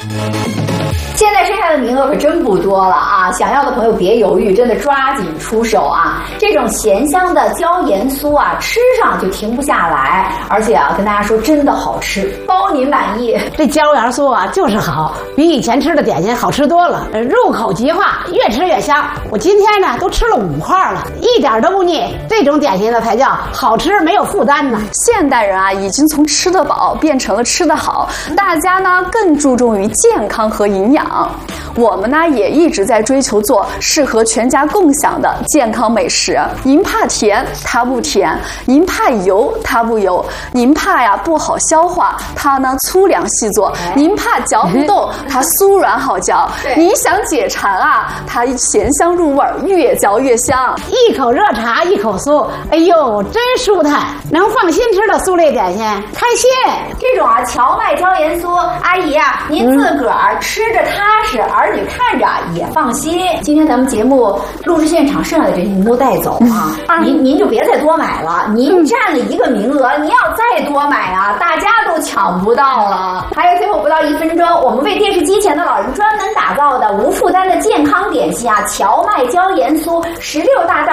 现在剩下的名额可真不多了啊！想要的朋友别犹豫，真的抓紧出手啊！这种咸香的椒盐酥啊，吃上就停不下来，而且啊，跟大家说真的好吃，包您满意。 这椒盐酥啊，就是好，比以前吃的点心好吃多了，入口即化，越吃越香。我今天呢都吃了5块了，一点都不腻。这种点心呢才叫好吃，没有负担呢。 现代人啊，已经从吃得饱变成了吃得好，大家呢更注重于健康和营养。我们呢也一直在追求做适合全家共享的健康美食。您怕甜，它不甜；您怕油，它不油；您怕呀不好消化，它呢粗粮细做；您怕嚼不动，它酥软好嚼；您想解馋啊，它咸香入味，越嚼越香。 一口热茶，一口酥，哎呦，真舒坦，能放心吃的酥类点心，开心。 这种啊荞麦椒盐酥，阿姨啊，您自个儿吃着踏实，儿女看着也放心。今天咱们节目录制现场剩下的这些您都带走啊，您就别再多买了，您占了1个名额，您要再多买啊，大家都抢不到了。还有最后不到1分钟，我们为电视机前的老人专门打造的无负担的健康点心啊，荞麦椒盐酥16大袋